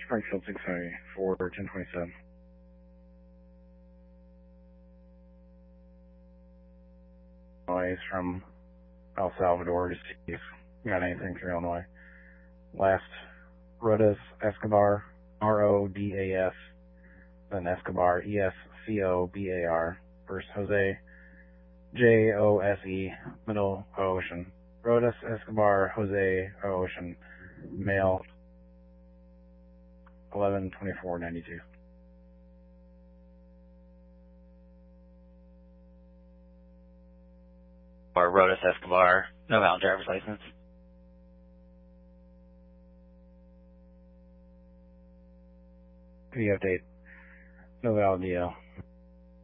Springfield 670 for 1027. Noise from El Salvador to see if you got anything through Illinois. Last, Rodas Escobar, R-O-D-A-S, then Escobar, E-S-C-O-B-A-R, first Jose, J-O-S-E, middle Ocean. Rodas Escobar, Jose Ocean, male, 11/24/92. Or Rodas Escobar, no valid driver's license. The update, no valid DL.